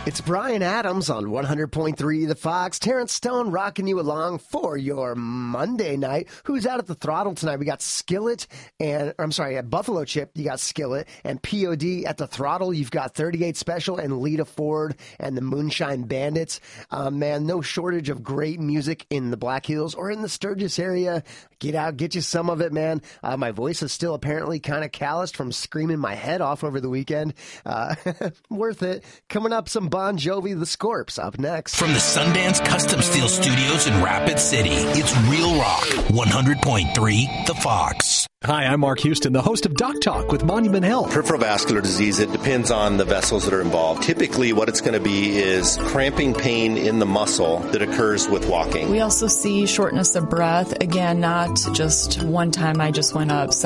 It's Brian Adams on 100.3 The Fox. Terrence Stone rocking you along for your Monday night. Who's out at the throttle tonight? We got Skillet at Buffalo Chip, you got Skillet, and POD at the throttle. You've got 38 Special and Lita Ford and the Moonshine Bandits. Man, no shortage of great music in the Black Hills or in the Sturgis area. Get out, get you some of it, man. My voice is still apparently kind of calloused from screaming my head off over the weekend. Worth it. Coming up, some Bon Jovi, The Scorps, up next. From the Sundance Custom Steel Studios in Rapid City, it's Real Rock 100.3 The Fox. Hi, I'm Mark Houston, the host of Doc Talk with Monument Health. Peripheral vascular disease, it depends on the vessels that are involved. Typically, what it's going to be is cramping pain in the muscle that occurs with walking. We also see shortness of breath. Again, not just one time I just went up.